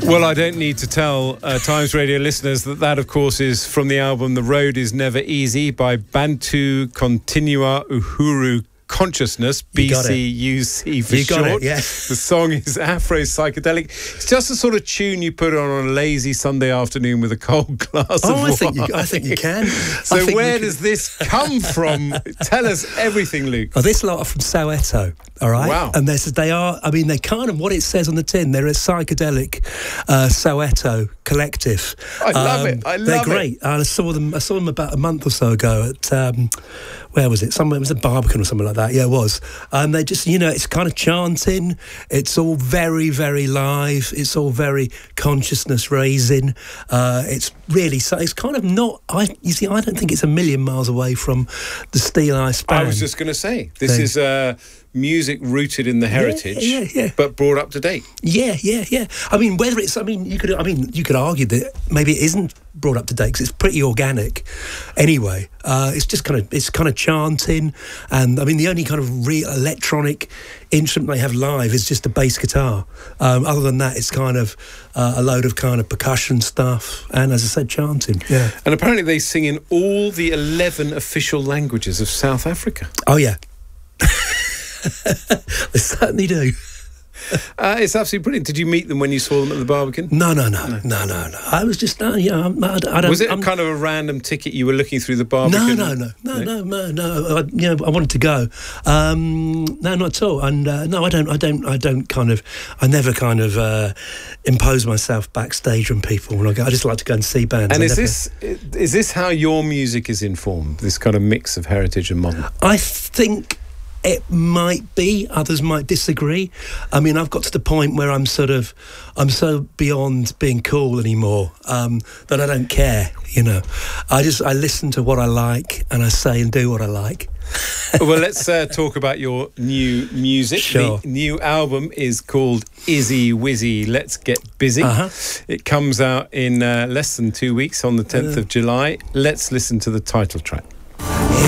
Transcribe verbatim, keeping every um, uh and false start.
Well, I don't need to tell uh, Times Radio listeners that that, of course, is from the album The Road Is Never Easy by Bantu Continua Uhuru Consciousness, B C U C for you got short. It, yes. The song is Afro Psychedelic. It's just the sort of tune you put on on a lazy Sunday afternoon with a cold glass oh, of I wine. think you, I think you can. So where does this come from? Tell us everything, Luke. Oh, this lot are from Soweto, all right? Wow. And there's, they are, I mean, they kind of, what it says on the tin, they're a psychedelic uh, Soweto collective. I love um, it. I love they're it. great. I saw them I saw them about a month or so ago at, um, where was it? Somewhere, it was at Barbican or something like that. Yeah, it was. And they just, you know, it's kind of chanting. It's all very, very live. It's all very consciousness raising. Uh, it's really, so it's kind of not, I you see, I don't think it's a million miles away from the Steel Eye Span. I was just going to say, this thing. is uh, music rooted in the heritage, yeah, yeah, yeah. but brought up to date. Yeah, yeah, yeah. I mean, whether it's, I mean, you could, I mean, you could argue that maybe it isn't brought up to date because it's pretty organic. Anyway, uh, it's just kind of, it's kind of chanting, and I mean, the only kind of real electronic instrument they have live is just a bass guitar. Um, other than that, it's kind of uh, a load of kind of percussion stuff, and as I said, chanting. Yeah. And apparently, they sing in all the eleven official languages of South Africa. Oh yeah. They certainly do. Uh, it's absolutely brilliant. Did you meet them when you saw them at the Barbican? No, no, no, no, no, no. no. I was just, uh, you know, I, I don't. Was it I'm, kind of a random ticket you were looking through the Barbican? No, no, no, no, no, no, no. I, you know, I wanted to go. Um, no, not at all. And uh, no, I don't, I don't, I don't kind of, I never kind of uh, impose myself backstage on people when I go. I just like to go and see bands. And I is never, this is this how your music is informed? This kind of mix of heritage and modern? I think it might be. Others might disagree. I mean, I've got to the point where I'm sort of, I'm so beyond being cool anymore um, that I don't care. You know, I just I listen to what I like and I say and do what I like. Well, let's uh, talk about your new music. Sure. The new album is called Izzy Wizzy Let's Get Busy. Uh-huh. It comes out in uh, less than two weeks on the tenth Uh. of July. Let's listen to the title track.